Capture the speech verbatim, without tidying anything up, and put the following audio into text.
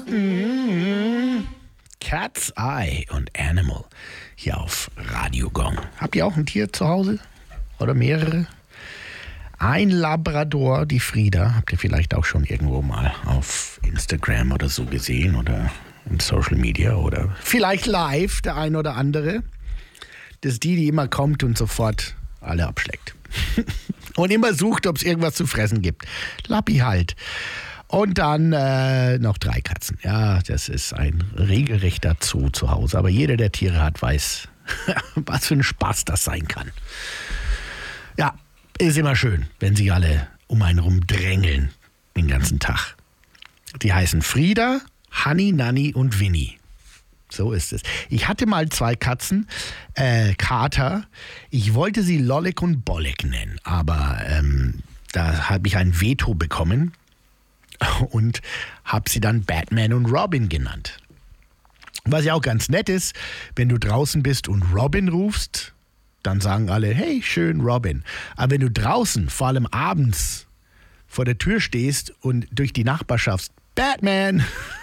Mm. Cat's Eye und Animal hier auf Radio Gong. Habt ihr auch ein Tier zu Hause? Oder mehrere? Ein Labrador, die Frieda, habt ihr vielleicht auch schon irgendwo mal auf Instagram oder so gesehen oder in Social Media oder vielleicht live, der ein oder andere. Das ist die, die immer kommt und sofort alle abschlägt. Und immer sucht, ob es irgendwas zu fressen gibt. Lappi halt. Und dann äh, noch drei Katzen. Ja, das ist ein regelrechter Zoo zu Hause. Aber jeder, der Tiere hat, weiß, was für ein Spaß das sein kann. Ja, ist immer schön, wenn sie alle um einen rum drängeln den ganzen Tag. Die heißen Frieda, Honey, Nanny und Winnie. So ist es. Ich hatte mal zwei Katzen, äh, Kater. Ich wollte sie Lollek und Bollek nennen, aber ähm, da habe ich ein Veto bekommen. Und habe sie dann Batman und Robin genannt. Was ja auch ganz nett ist, wenn du draußen bist und Robin rufst, dann sagen alle, hey, schön Robin. Aber wenn du draußen, vor allem abends, vor der Tür stehst und durch die Nachbarschaft Batman